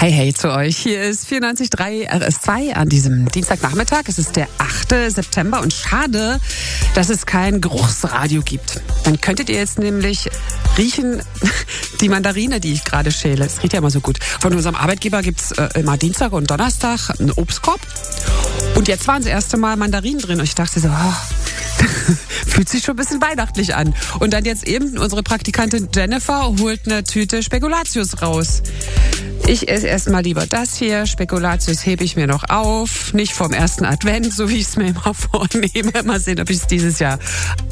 Hey, hey zu euch. Hier ist 94.3 RS2 an diesem Dienstagnachmittag. Es ist der 8. September und schade, dass es kein Geruchsradio gibt. Dann könntet ihr jetzt nämlich riechen, die Mandarine, die ich gerade schäle. Es riecht ja immer so gut. Von unserem Arbeitgeber gibt's immer Dienstag und Donnerstag einen Obstkorb. Und jetzt waren das erste Mal Mandarinen drin und ich dachte so, fühlt sich schon ein bisschen weihnachtlich an. Und dann jetzt eben unsere Praktikantin Jennifer holt eine Tüte Spekulatius raus. Ich esse erstmal lieber das hier. Spekulatius hebe ich mir noch auf. Nicht vom ersten Advent, so wie ich es mir immer vornehme. Mal sehen, ob ich es dieses Jahr